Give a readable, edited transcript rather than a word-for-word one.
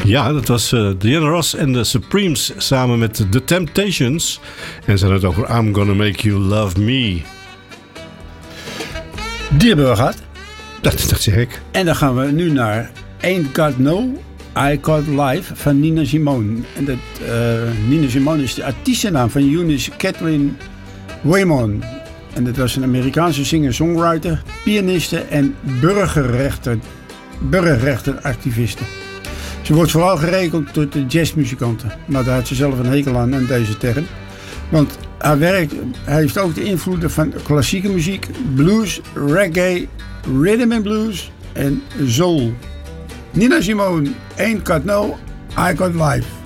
Ja, dat was Diana Ross en de Supremes samen met The Temptations. En ze hadden het over I'm Gonna Make You Love Me. Die hebben we gehad. Dat zeg ik. En dan gaan we nu naar Ain't Got No, I Got Life van Nina Simone. En dat, Nina Simone is de artiestennaam van Eunice Kathleen Waymon. En dat was een Amerikaanse singer-songwriter, pianiste en burgerrechtenactiviste. Ze wordt vooral gerekend tot de jazzmuzikanten. Maar daar had ze zelf een hekel aan deze term. Want haar werk heeft ook de invloeden van klassieke muziek, blues, reggae, rhythm and blues en soul. Nina Simone, Ain't Got No, I Got Life.